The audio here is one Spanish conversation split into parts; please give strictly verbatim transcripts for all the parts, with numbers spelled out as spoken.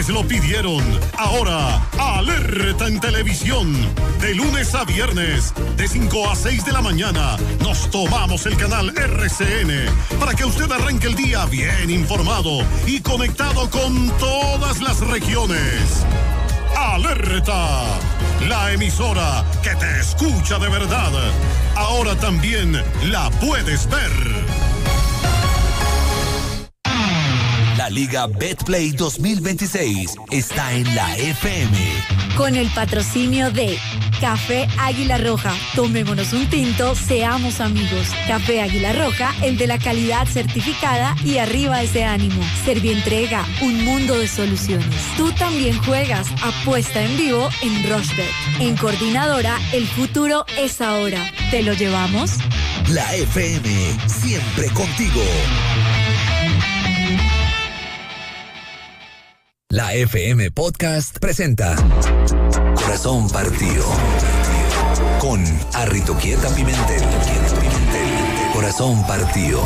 Lo pidieron. Ahora, Alerta en Televisión. De lunes a viernes, de cinco a seis de la mañana, nos tomamos el canal R C N para que usted arranque el día bien informado y conectado con todas las regiones. Alerta, la emisora que te escucha de verdad. Ahora también la puedes ver. La Liga Betplay dos mil veintiséis está en la F M. Con el patrocinio de Café Águila Roja. Tomémonos un tinto, seamos amigos. Café Águila Roja, el de la calidad certificada y arriba ese ánimo. Servientrega, un mundo de soluciones. Tú también juegas. Apuesta en vivo en Rushbet. En Coordinadora, el futuro es ahora. ¿Te lo llevamos? La F M, siempre contigo. La F M Podcast presenta Corazón Partido con Arritoquieta Pimentel. Corazón Partido.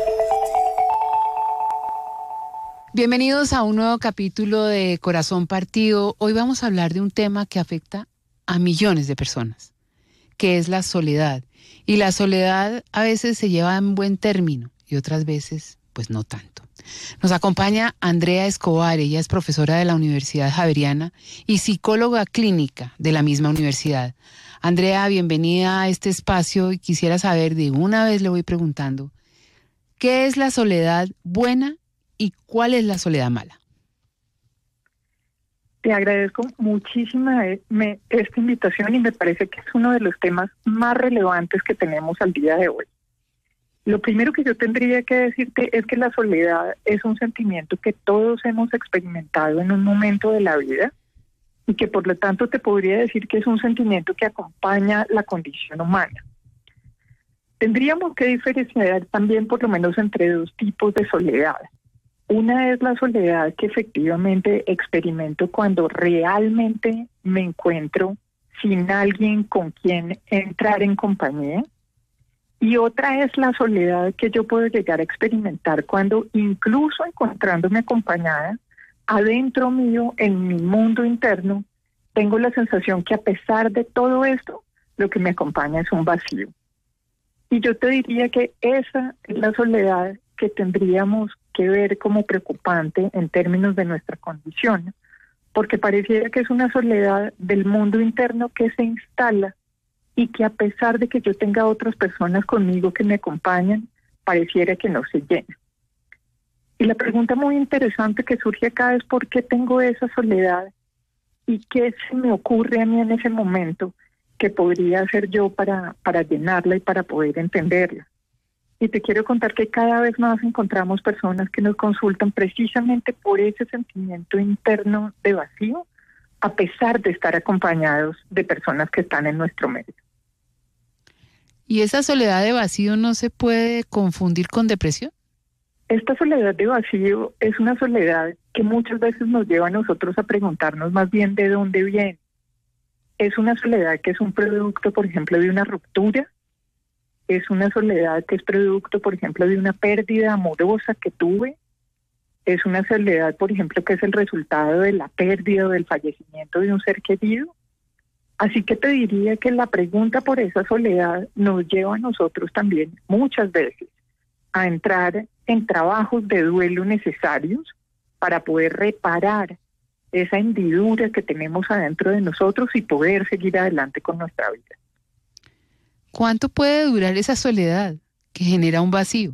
Bienvenidos a un nuevo capítulo de Corazón Partido. Hoy vamos a hablar de un tema que afecta a millones de personas, que es la soledad. Y la soledad a veces se lleva en buen término y otras veces pues no tanto. Nos acompaña Andrea Escobar, ella es profesora de la Universidad Javeriana y psicóloga clínica de la misma universidad. Andrea, bienvenida a este espacio y quisiera saber, de una vez le voy preguntando, ¿qué es la soledad buena y cuál es la soledad mala? Te agradezco muchísimo esta invitación y me parece que es uno de los temas más relevantes que tenemos al día de hoy. Lo primero que yo tendría que decirte es que la soledad es un sentimiento que todos hemos experimentado en un momento de la vida y que por lo tanto te podría decir que es un sentimiento que acompaña la condición humana. Tendríamos que diferenciar también por lo menos entre dos tipos de soledad. Una es la soledad que efectivamente experimento cuando realmente me encuentro sin alguien con quien entrar en compañía. Y otra es la soledad que yo puedo llegar a experimentar cuando, incluso encontrándome acompañada, adentro mío, en mi mundo interno, tengo la sensación que a pesar de todo esto, lo que me acompaña es un vacío. Y yo te diría que esa es la soledad que tendríamos que ver como preocupante en términos de nuestra condición, porque pareciera que es una soledad del mundo interno que se instala y que a pesar de que yo tenga otras personas conmigo que me acompañan, pareciera que no se llena. Y la pregunta muy interesante que surge acá es ¿por qué tengo esa soledad? ¿Y qué se me ocurre a mí en ese momento que podría hacer yo para, para llenarla y para poder entenderla? Y te quiero contar que cada vez más encontramos personas que nos consultan precisamente por ese sentimiento interno de vacío, a pesar de estar acompañados de personas que están en nuestro medio. ¿Y esa soledad de vacío no se puede confundir con depresión? Esta soledad de vacío es una soledad que muchas veces nos lleva a nosotros a preguntarnos más bien de dónde viene. Es una soledad que es un producto, por ejemplo, de una ruptura. Es una soledad que es producto, por ejemplo, de una pérdida amorosa que tuve. Es una soledad, por ejemplo, que es el resultado de la pérdida o del fallecimiento de un ser querido. Así que te diría que la pregunta por esa soledad nos lleva a nosotros también muchas veces a entrar en trabajos de duelo necesarios para poder reparar esa hendidura que tenemos adentro de nosotros y poder seguir adelante con nuestra vida. ¿Cuánto puede durar esa soledad que genera un vacío?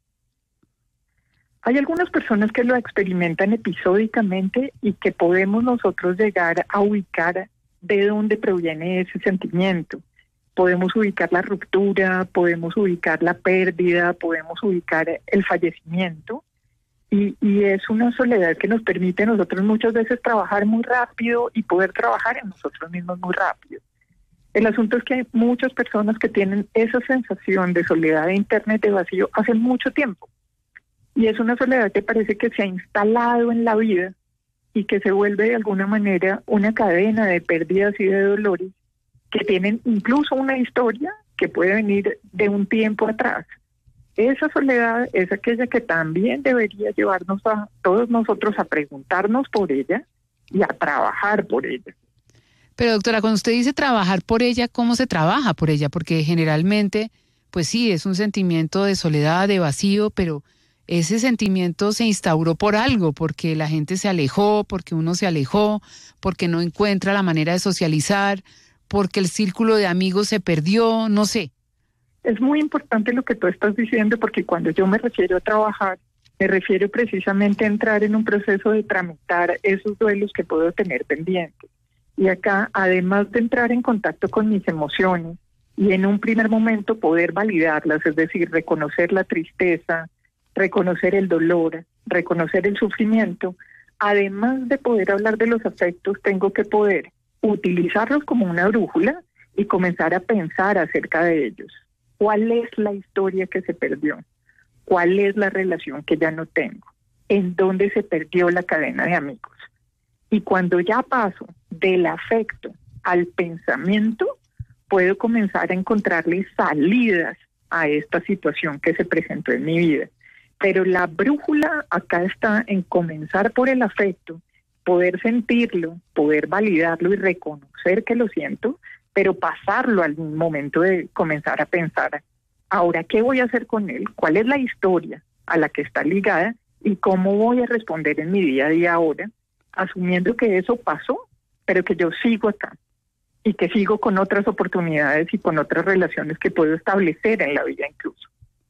Hay algunas personas que lo experimentan episódicamente y que podemos nosotros llegar a ubicar de dónde proviene ese sentimiento. Podemos ubicar la ruptura, podemos ubicar la pérdida, podemos ubicar el fallecimiento y, y es una soledad que nos permite a nosotros muchas veces trabajar muy rápido y poder trabajar en nosotros mismos muy rápido. El asunto es que hay muchas personas que tienen esa sensación de soledad interna y de vacío hace mucho tiempo. Y es una soledad que parece que se ha instalado en la vida y que se vuelve de alguna manera una cadena de pérdidas y de dolores que tienen incluso una historia que puede venir de un tiempo atrás. Esa soledad es aquella que también debería llevarnos a todos nosotros a preguntarnos por ella y a trabajar por ella. Pero doctora, cuando usted dice trabajar por ella, ¿cómo se trabaja por ella? Porque generalmente, pues sí, es un sentimiento de soledad, de vacío, pero ese sentimiento se instauró por algo, porque la gente se alejó, porque uno se alejó, porque no encuentra la manera de socializar, porque el círculo de amigos se perdió, no sé. Es muy importante lo que tú estás diciendo, porque cuando yo me refiero a trabajar, me refiero precisamente a entrar en un proceso de tramitar esos duelos que puedo tener pendientes. Y acá, además de entrar en contacto con mis emociones y en un primer momento poder validarlas, es decir, reconocer la tristeza, reconocer el dolor, reconocer el sufrimiento, además de poder hablar de los afectos, tengo que poder utilizarlos como una brújula y comenzar a pensar acerca de ellos. ¿Cuál es la historia que se perdió? ¿Cuál es la relación que ya no tengo? ¿En dónde se perdió la cadena de amigos? Y cuando ya paso del afecto al pensamiento, puedo comenzar a encontrarle salidas a esta situación que se presentó en mi vida. Pero la brújula acá está en comenzar por el afecto, poder sentirlo, poder validarlo y reconocer que lo siento, pero pasarlo al momento de comenzar a pensar, ahora, ¿qué voy a hacer con él? ¿Cuál es la historia a la que está ligada? ¿Y cómo voy a responder en mi día a día ahora? Asumiendo que eso pasó, pero que yo sigo acá y que sigo con otras oportunidades y con otras relaciones que puedo establecer en la vida incluso.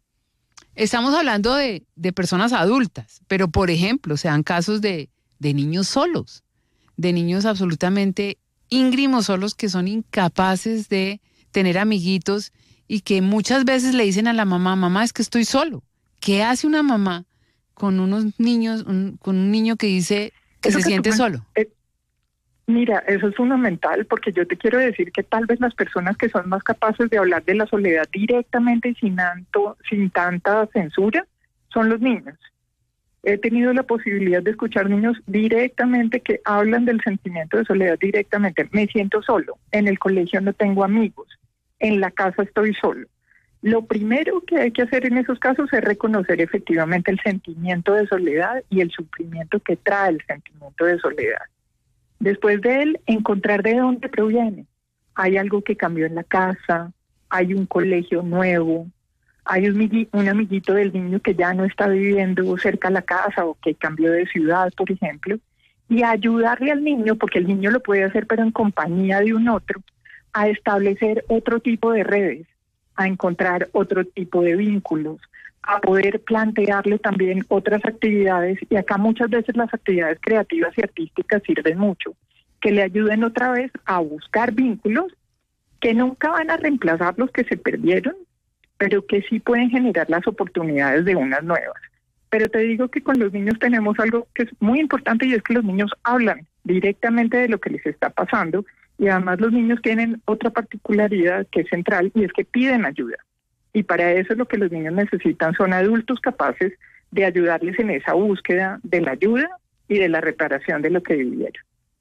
Estamos hablando de, de personas adultas, pero por ejemplo, se dan casos de, de niños solos, de niños absolutamente íngrimos solos que son incapaces de tener amiguitos y que muchas veces le dicen a la mamá, mamá, es que estoy solo. ¿Qué hace una mamá con unos niños, un, con un niño que dice que eso se que siente tú, solo? Eh, mira, eso es fundamental, porque yo te quiero decir que tal vez las personas que son más capaces de hablar de la soledad directamente y sin, tanto, sin tanta censura son los niños. He tenido la posibilidad de escuchar niños directamente que hablan del sentimiento de soledad directamente. Me siento solo, en el colegio no tengo amigos, en la casa estoy solo. Lo primero que hay que hacer en esos casos es reconocer efectivamente el sentimiento de soledad y el sufrimiento que trae el sentimiento de soledad. Después de él, encontrar de dónde proviene. Hay algo que cambió en la casa, hay un colegio nuevo, hay un, un amiguito del niño que ya no está viviendo cerca de la casa o que cambió de ciudad, por ejemplo, y ayudarle al niño, porque el niño lo puede hacer pero en compañía de un otro, a establecer otro tipo de redes, a encontrar otro tipo de vínculos, a poder plantearle también otras actividades, y acá muchas veces las actividades creativas y artísticas sirven mucho, que le ayuden otra vez a buscar vínculos que nunca van a reemplazar los que se perdieron, pero que sí pueden generar las oportunidades de unas nuevas. Pero te digo que con los niños tenemos algo que es muy importante, y es que los niños hablan directamente de lo que les está pasando, y además los niños tienen otra particularidad que es central, y es que piden ayuda. Y para eso lo que los niños necesitan son adultos capaces de ayudarles en esa búsqueda de la ayuda y de la reparación de lo que vivieron.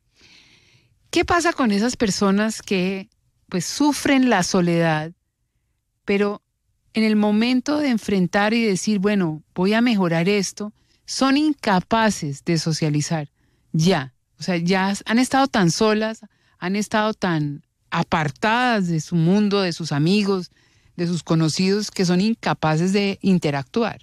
¿Qué pasa con esas personas que pues sufren la soledad, pero en el momento de enfrentar y decir, bueno, voy a mejorar esto, son incapaces de socializar? Ya, o sea, ya han estado tan solas, han estado tan apartadas de su mundo, de sus amigos, de sus conocidos, que son incapaces de interactuar.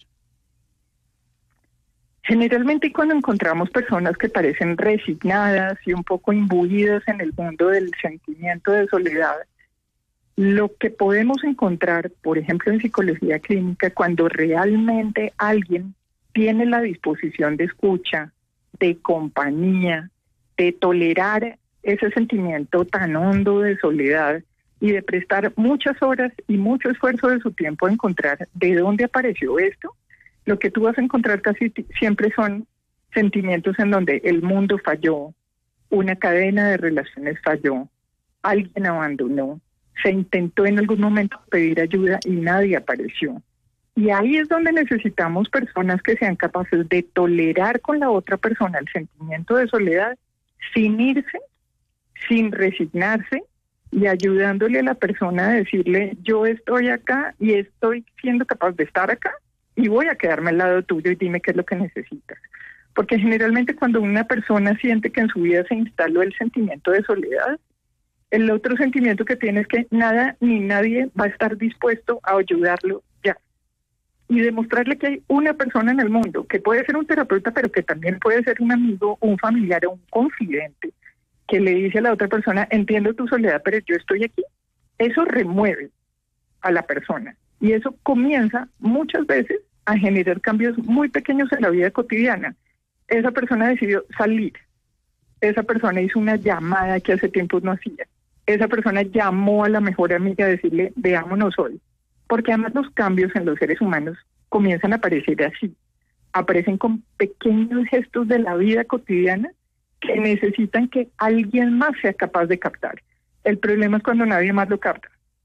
Generalmente cuando encontramos personas que parecen resignadas y un poco imbuidas en el mundo del sentimiento de soledad, lo que podemos encontrar, por ejemplo, en psicología clínica, cuando realmente alguien tiene la disposición de escucha, de compañía, de tolerar ese sentimiento tan hondo de soledad y de prestar muchas horas y mucho esfuerzo de su tiempo a encontrar de dónde apareció esto, lo que tú vas a encontrar casi t- siempre son sentimientos en donde el mundo falló, una cadena de relaciones falló, alguien abandonó, se intentó en algún momento pedir ayuda y nadie apareció. Y ahí es donde necesitamos personas que sean capaces de tolerar con la otra persona el sentimiento de soledad sin irse, sin resignarse y ayudándole a la persona a decirle, yo estoy acá y estoy siendo capaz de estar acá y voy a quedarme al lado tuyo y dime qué es lo que necesitas. Porque generalmente cuando una persona siente que en su vida se instaló el sentimiento de soledad, el otro sentimiento que tiene es que nada ni nadie va a estar dispuesto a ayudarlo ya. Y demostrarle que hay una persona en el mundo, que puede ser un terapeuta, pero que también puede ser un amigo, un familiar o un confidente, que le dice a la otra persona, entiendo tu soledad, pero yo estoy aquí. Eso remueve a la persona. Y eso comienza muchas veces a generar cambios muy pequeños en la vida cotidiana. Esa persona decidió salir. Esa persona hizo una llamada que hace tiempo no hacía. Esa persona llamó a la mejor amiga a decirle, veámonos hoy. Porque además los cambios en los seres humanos comienzan a aparecer así. Aparecen con pequeños gestos de la vida cotidiana que necesitan que alguien más sea capaz de captar. El problema es cuando nadie más lo capta.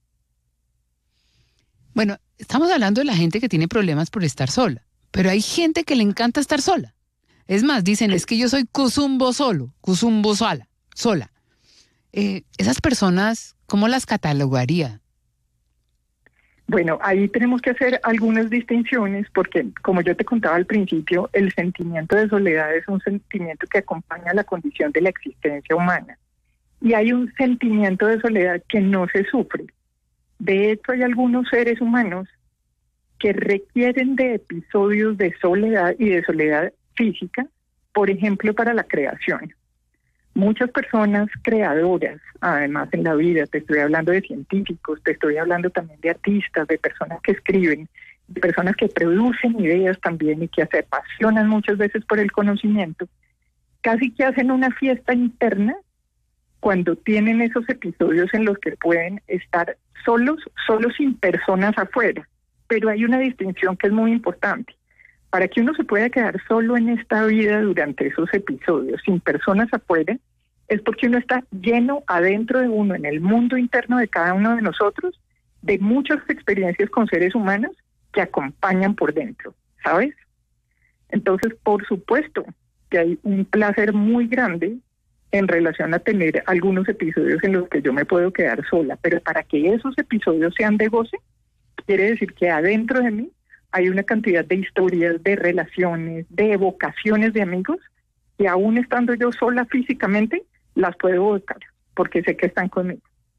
Bueno, estamos hablando de la gente que tiene problemas por estar sola, pero hay gente que le encanta estar sola. Es más, dicen, es que yo soy cuzumbo solo, cuzumbo sola, sola. Eh, esas personas, ¿cómo las catalogaría? Bueno, ahí tenemos que hacer algunas distinciones porque, como yo te contaba al principio, el sentimiento de soledad es un sentimiento que acompaña la condición de la existencia humana. Y hay un sentimiento de soledad que no se sufre. De hecho, hay algunos seres humanos que requieren de episodios de soledad y de soledad física, por ejemplo, para la creación. Muchas personas creadoras, además en la vida, te estoy hablando de científicos, te estoy hablando también de artistas, de personas que escriben, de personas que producen ideas también y que se apasionan muchas veces por el conocimiento, casi que hacen una fiesta interna cuando tienen esos episodios en los que pueden estar solos, solos sin personas afuera. Pero hay una distinción que es muy importante. Para que uno se pueda quedar solo en esta vida durante esos episodios, sin personas afuera, es porque uno está lleno adentro de uno, en el mundo interno de cada uno de nosotros, de muchas experiencias con seres humanos que acompañan por dentro, ¿sabes? Entonces, por supuesto que hay un placer muy grande en relación a tener algunos episodios en los que yo me puedo quedar sola, pero para que esos episodios sean de goce, quiere decir que adentro de mí hay una cantidad de historias, de relaciones, de evocaciones de amigos, que aún estando yo sola físicamente, las puedo evocar, porque sé que están conmigo.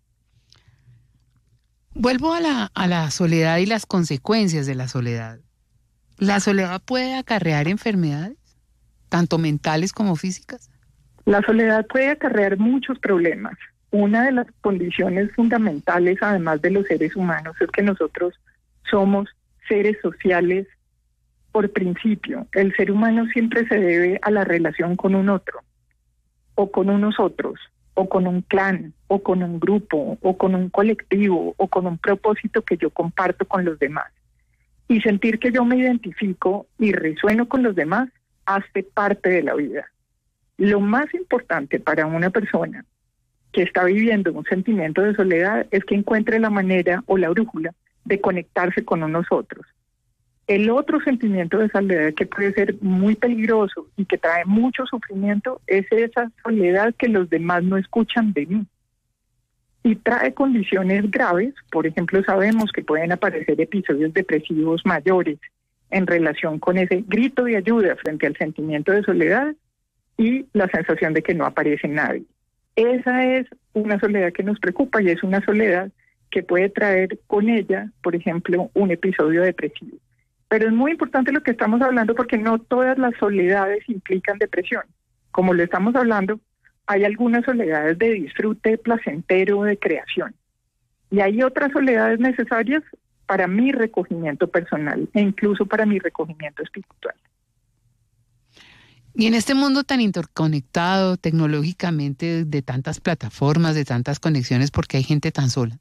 Vuelvo a la, a la soledad y las consecuencias de la soledad. ¿La soledad puede acarrear enfermedades, tanto mentales como físicas? La soledad puede acarrear muchos problemas. Una de las condiciones fundamentales, además de los seres humanos, es que nosotros somos seres sociales por principio. El ser humano siempre se debe a la relación con un otro, o con unos otros, o con un clan, o con un grupo, o con un colectivo, o con un propósito que yo comparto con los demás. Y sentir que yo me identifico y resueno con los demás hace parte de la vida. Lo más importante para una persona que está viviendo un sentimiento de soledad es que encuentre la manera o la brújula de conectarse con unos otros. El otro sentimiento de soledad que puede ser muy peligroso y que trae mucho sufrimiento es esa soledad que los demás no escuchan de mí. Y trae condiciones graves. Por ejemplo, sabemos que pueden aparecer episodios depresivos mayores en relación con ese grito de ayuda frente al sentimiento de soledad y la sensación de que no aparece nadie. Esa es una soledad que nos preocupa y es una soledad que puede traer con ella, por ejemplo, un episodio depresivo. Pero es muy importante lo que estamos hablando porque no todas las soledades implican depresión. Como lo estamos hablando, hay algunas soledades de disfrute placentero, de creación. Y hay otras soledades necesarias para mi recogimiento personal e incluso para mi recogimiento espiritual. Y en este mundo tan interconectado tecnológicamente, de tantas plataformas, de tantas conexiones, ¿por qué hay gente tan sola?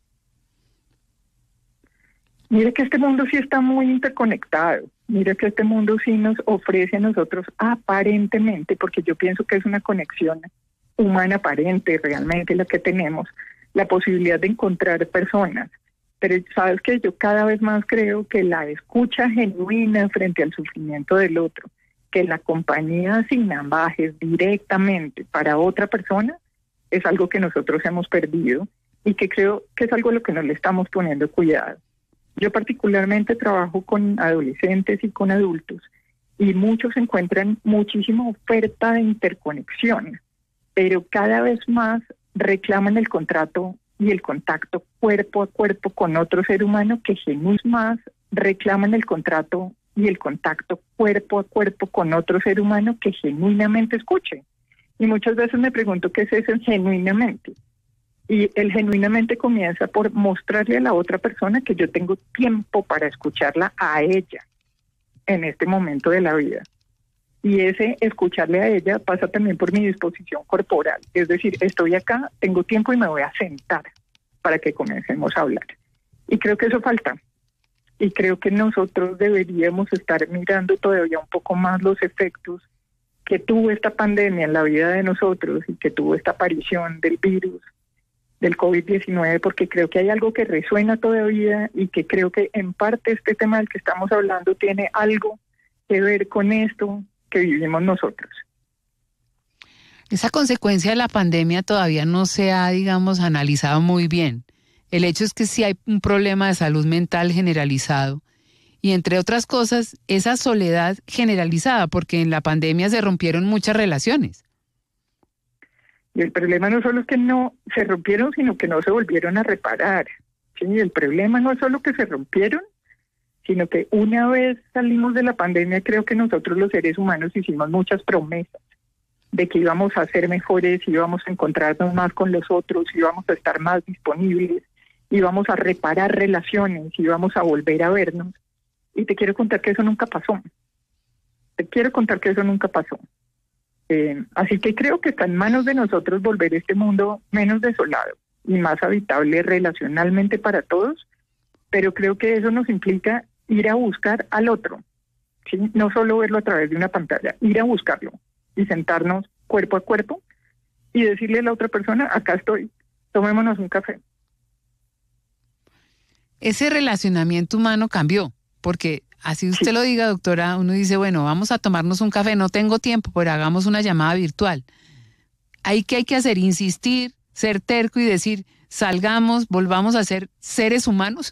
Mire que este mundo sí está muy interconectado. Mire que este mundo sí nos ofrece a nosotros aparentemente, porque yo pienso que es una conexión humana aparente realmente la que tenemos, la posibilidad de encontrar personas. Pero sabes que yo cada vez más creo que la escucha genuina frente al sufrimiento del otro, que la compañía sin ambajes directamente para otra persona, es algo que nosotros hemos perdido y que creo que es algo a lo que no le estamos poniendo cuidado. Yo particularmente trabajo con adolescentes y con adultos y muchos encuentran muchísima oferta de interconexión, pero cada vez más reclaman el contrato y el contacto cuerpo a cuerpo con otro ser humano que genuinamente más reclaman el contrato y el contacto cuerpo a cuerpo con otro ser humano que genuinamente escuche. Y muchas veces me pregunto qué es eso genuinamente. Y el genuinamente comienza por mostrarle a la otra persona que yo tengo tiempo para escucharla a ella en este momento de la vida. Y ese escucharle a ella pasa también por mi disposición corporal. Es decir, estoy acá, tengo tiempo y me voy a sentar para que comencemos a hablar. Y creo que eso falta. Y creo que nosotros deberíamos estar mirando todavía un poco más los efectos que tuvo esta pandemia en la vida de nosotros y que tuvo esta aparición del virus, del COVID diecinueve, porque creo que hay algo que resuena todavía y que creo que en parte este tema del que estamos hablando tiene algo que ver con esto que vivimos nosotros. Esa consecuencia de la pandemia todavía no se ha, digamos, analizado muy bien. El hecho es que sí hay un problema de salud mental generalizado y, entre otras cosas, esa soledad generalizada, porque en la pandemia se rompieron muchas relaciones. Y el problema no solo es que no se rompieron, sino que no se volvieron a reparar. ¿Sí? El problema no es solo que se rompieron, sino que una vez salimos de la pandemia, creo que nosotros los seres humanos hicimos muchas promesas de que íbamos a ser mejores, íbamos a encontrarnos más con los otros, íbamos a estar más disponibles, íbamos a reparar relaciones, íbamos a volver a vernos. Y te quiero contar que eso nunca pasó. Te quiero contar que eso nunca pasó. Eh, así que creo que está en manos de nosotros volver este mundo menos desolado y más habitable relacionalmente para todos, pero creo que eso nos implica ir a buscar al otro, ¿sí? No solo verlo a través de una pantalla, ir a buscarlo y sentarnos cuerpo a cuerpo y decirle a la otra persona, acá estoy, tomémonos un café. Ese relacionamiento humano cambió, porque así usted sí lo diga, doctora, uno dice, bueno, vamos a tomarnos un café, no tengo tiempo, pero hagamos una llamada virtual. ¿Ahí qué hay que hacer? Insistir, ser terco y decir, salgamos, volvamos a ser seres humanos.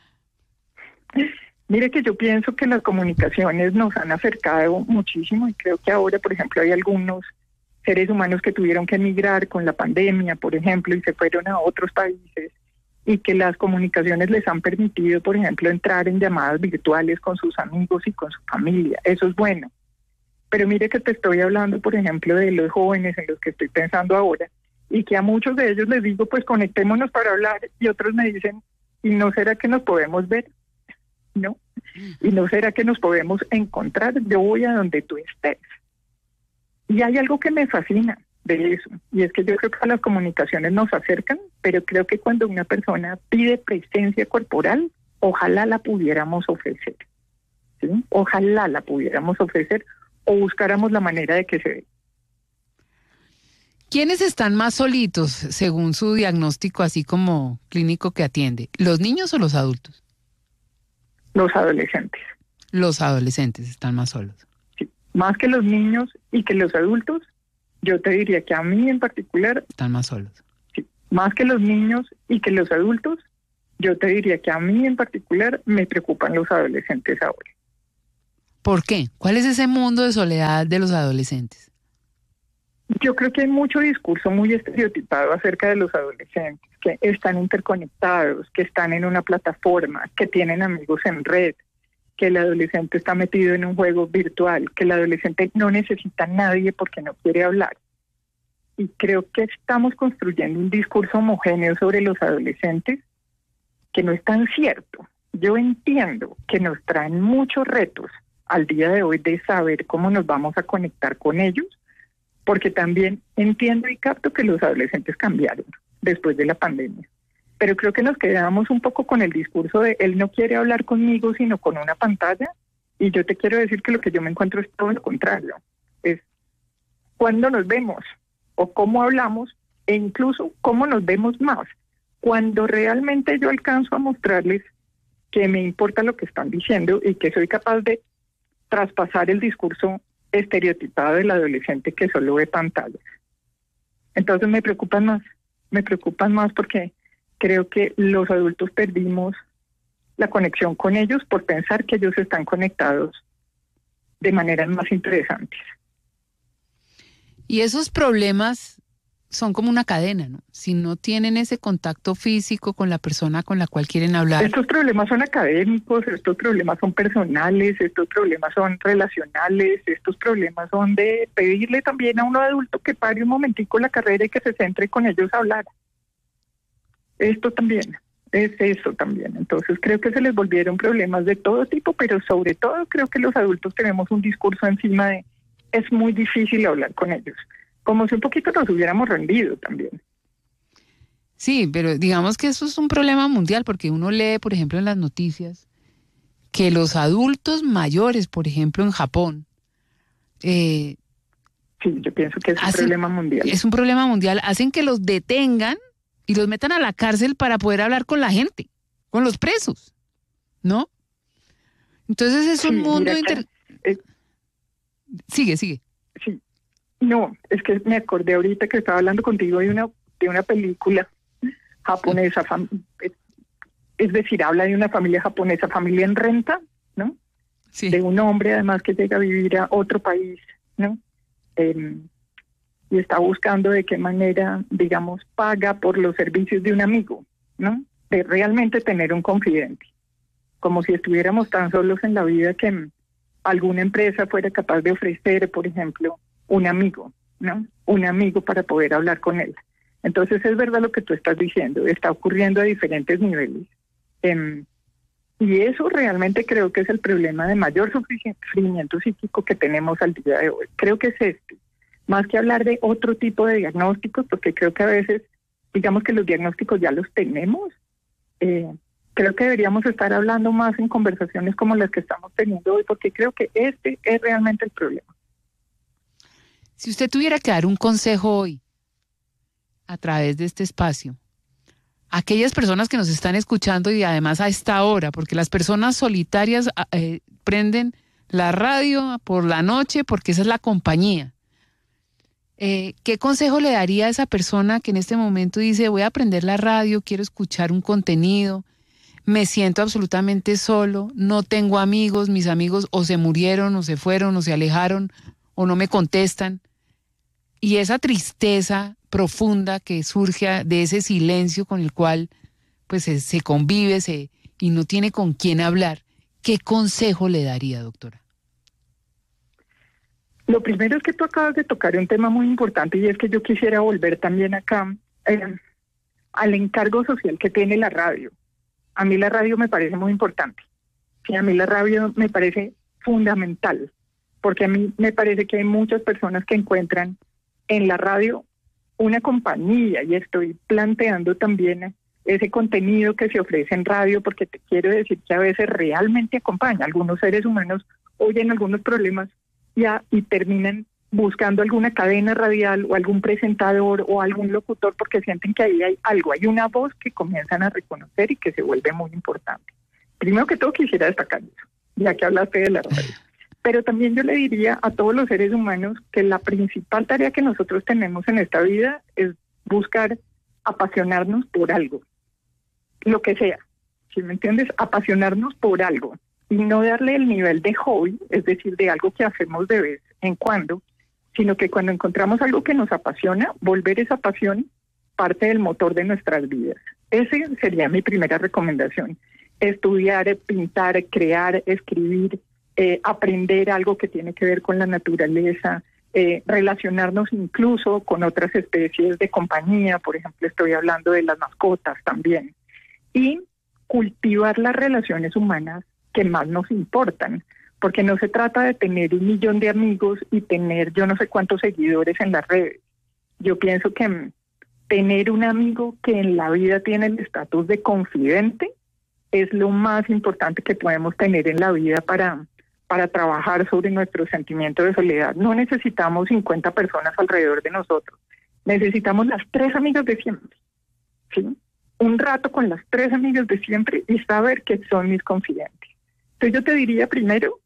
Mire que yo pienso que las comunicaciones nos han acercado muchísimo y creo que ahora, por ejemplo, hay algunos seres humanos que tuvieron que emigrar con la pandemia, por ejemplo, y se fueron a otros países y que las comunicaciones les han permitido, por ejemplo, entrar en llamadas virtuales con sus amigos y con su familia. Eso es bueno. Pero mire que te estoy hablando, por ejemplo, de los jóvenes en los que estoy pensando ahora y que a muchos de ellos les digo, pues conectémonos para hablar y otros me dicen, ¿y no será que nos podemos ver? No. ¿Y no será que nos podemos encontrar? Yo voy a donde tú estés. Y hay algo que me fascina de eso, y es que yo creo que las comunicaciones nos acercan, pero creo que cuando una persona pide presencia corporal, ojalá la pudiéramos ofrecer, ¿sí? Ojalá la pudiéramos ofrecer o buscáramos la manera de que se dé. ¿Quiénes están más solitos, según su diagnóstico, así como clínico que atiende? ¿Los niños o los adultos? Los adolescentes. Los adolescentes están más solos. Sí, más que los niños y que los adultos, yo te diría que a mí en particular... Están más solos. Sí, más que los niños y que los adultos, yo te diría que a mí en particular me preocupan los adolescentes ahora. ¿Por qué? ¿Cuál es ese mundo de soledad de los adolescentes? Yo creo que hay mucho discurso muy estereotipado acerca de los adolescentes, que están interconectados, que están en una plataforma, que tienen amigos en red, que el adolescente está metido en un juego virtual, que el adolescente no necesita a nadie porque no quiere hablar. Y creo que estamos construyendo un discurso homogéneo sobre los adolescentes que no es tan cierto. Yo entiendo que nos traen muchos retos al día de hoy de saber cómo nos vamos a conectar con ellos, porque también entiendo y capto que los adolescentes cambiaron después de la pandemia. Pero creo que nos quedamos un poco con el discurso de él no quiere hablar conmigo sino con una pantalla, y yo te quiero decir que lo que yo me encuentro es todo lo contrario. Es cuándo nos vemos o cómo hablamos e incluso cómo nos vemos más. Cuando realmente yo alcanzo a mostrarles que me importa lo que están diciendo y que soy capaz de traspasar el discurso estereotipado del adolescente que solo ve pantallas. Entonces me preocupan más, me preocupan más porque creo que los adultos perdimos la conexión con ellos por pensar que ellos están conectados de maneras más interesantes. Y esos problemas son como una cadena, ¿no? Si no tienen ese contacto físico con la persona con la cual quieren hablar. Estos problemas son académicos, estos problemas son personales, estos problemas son relacionales, estos problemas son de pedirle también a uno adulto que pare un momentico la carrera y que se centre con ellos a hablar. Esto también, es eso también. Entonces creo que se les volvieron problemas de todo tipo, pero sobre todo creo que los adultos tenemos un discurso encima de es muy difícil hablar con ellos. Como si un poquito nos hubiéramos rendido también. Sí, pero digamos que eso es un problema mundial, porque uno lee, por ejemplo, en las noticias, que los adultos mayores, por ejemplo, en Japón... Eh, sí, yo pienso que es hacen, un problema mundial. Es un problema mundial. Hacen que los detengan y los metan a la cárcel para poder hablar con la gente, con los presos, ¿no? Entonces es sí, un mundo... Mira, inter... es... Sigue, sigue. Sí. No, es que me acordé ahorita que estaba hablando contigo de una de una película japonesa, fam, es decir, habla de una familia japonesa, familia en renta, ¿no? Sí. De un hombre además que llega a vivir a otro país, ¿no? Eh, y está buscando de qué manera, digamos, paga por los servicios de un amigo, ¿no? De realmente tener un confidente, como si estuviéramos tan solos en la vida que alguna empresa fuera capaz de ofrecer, por ejemplo, un amigo, ¿no? Un amigo para poder hablar con él. Entonces es verdad lo que tú estás diciendo, está ocurriendo a diferentes niveles. Eh, y eso realmente creo que es el problema de mayor sufrimiento psíquico que tenemos al día de hoy. Creo que es este, más que hablar de otro tipo de diagnósticos, porque creo que a veces, digamos que los diagnósticos ya los tenemos, eh, creo que deberíamos estar hablando más en conversaciones como las que estamos teniendo hoy, porque creo que este es realmente el problema. Si usted tuviera que dar un consejo hoy a través de este espacio, a aquellas personas que nos están escuchando y además a esta hora, porque las personas solitarias eh, prenden la radio por la noche porque esa es la compañía. Eh, ¿Qué consejo le daría a esa persona que en este momento dice voy a prender la radio, quiero escuchar un contenido, me siento absolutamente solo, no tengo amigos, mis amigos o se murieron o se fueron o se alejaron o no me contestan? Y esa tristeza profunda que surge de ese silencio con el cual pues se, se convive se, y no tiene con quién hablar, ¿qué consejo le daría, doctora? Lo primero es que tú acabas de tocar un tema muy importante y es que yo quisiera volver también acá eh, al encargo social que tiene la radio. A mí la radio me parece muy importante. Sí, a mí la radio me parece fundamental, porque a mí me parece que hay muchas personas que encuentran en la radio una compañía, y estoy planteando también ese contenido que se ofrece en radio, porque te quiero decir que a veces realmente acompaña. Algunos seres humanos oyen algunos problemas ya y terminan buscando alguna cadena radial o algún presentador o algún locutor porque sienten que ahí hay algo, hay una voz que comienzan a reconocer y que se vuelve muy importante. Primero que todo quisiera destacar eso, ya que hablaste de la radio. Pero también yo le diría a todos los seres humanos que la principal tarea que nosotros tenemos en esta vida es buscar apasionarnos por algo, lo que sea, ¿sí me entiendes? Apasionarnos por algo y no darle el nivel de hobby, es decir, de algo que hacemos de vez en cuando, sino que cuando encontramos algo que nos apasiona, volver esa pasión parte del motor de nuestras vidas. Esa sería mi primera recomendación. Estudiar, pintar, crear, escribir, Eh, aprender algo que tiene que ver con la naturaleza, eh, relacionarnos incluso con otras especies de compañía, por ejemplo, estoy hablando de las mascotas también, y cultivar las relaciones humanas que más nos importan, porque no se trata de tener un millón de amigos y tener yo no sé cuántos seguidores en las redes. Yo pienso que m, tener un amigo que en la vida tiene el estatus de confidente es lo más importante que podemos tener en la vida para... para trabajar sobre nuestro sentimiento de soledad. No necesitamos cincuenta personas alrededor de nosotros. Necesitamos las tres amigas de siempre, ¿sí? Un rato con las tres amigas de siempre y saber que son mis confidentes. Entonces yo te diría primero,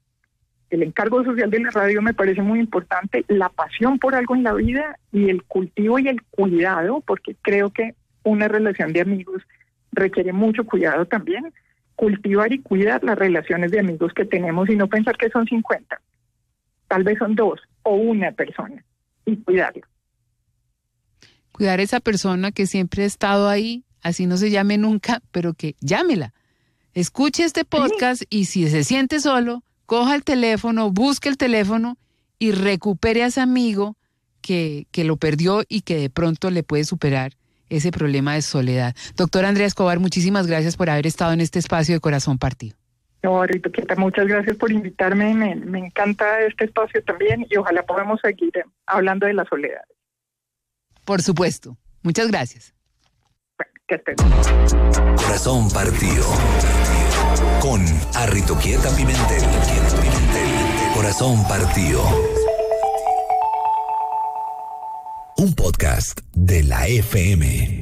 el encargo social de la radio me parece muy importante, la pasión por algo en la vida y el cultivo y el cuidado, porque creo que una relación de amigos requiere mucho cuidado también. Cultivar y cuidar las relaciones de amigos que tenemos y no pensar que son cincuenta. Tal vez son dos o una persona y cuidarlo. Cuidar a esa persona que siempre ha estado ahí, así no se llame nunca, pero que llámela. Escuche este podcast sí. Y si se siente solo, coja el teléfono, busque el teléfono y recupere a ese amigo que, que lo perdió y que de pronto le puede superar ese problema de soledad. Doctora Andrea Escobar, muchísimas gracias por haber estado en este espacio de Corazón Partido. No, Rito Quieta, muchas gracias por invitarme. Me, me encanta este espacio también y ojalá podamos seguir hablando de la soledad. Por supuesto. Muchas gracias. Bueno, que estés. Corazón Partido. Con Rito Quieta Pimentel. Corazón Partido. Un podcast de la F M.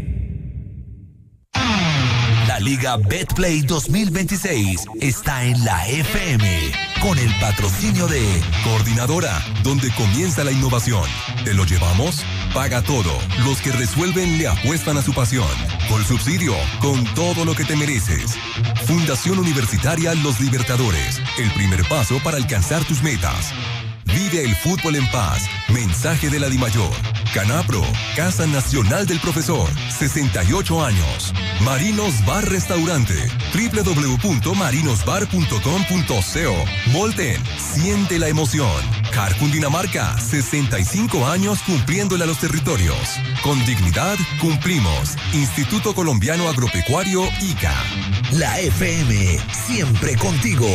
La Liga Betplay dos mil veintiséis está en la F M con el patrocinio de Coordinadora, donde comienza la innovación. Te lo llevamos, paga todo. Los que resuelven le apuestan a su pasión. Colsubsidio, con todo lo que te mereces. Fundación Universitaria Los Libertadores, el primer paso para alcanzar tus metas. Vive el fútbol en paz. Mensaje de la DIMAYOR. Canapro, Casa Nacional del Profesor, sesenta y ocho años. Marinos Bar Restaurante, doble u doble u doble u punto marinos bar punto com punto co. Molten, siente la emoción. Car Cundinamarca, sesenta y cinco años cumpliéndole a los territorios. Con dignidad, cumplimos. Instituto Colombiano Agropecuario, I C A. La F M, siempre contigo.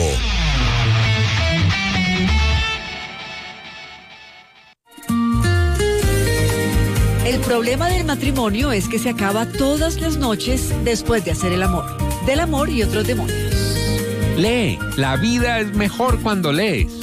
El problema del matrimonio es que se acaba todas las noches después de hacer el amor. Del amor y otros demonios. Lee, la vida es mejor cuando lees.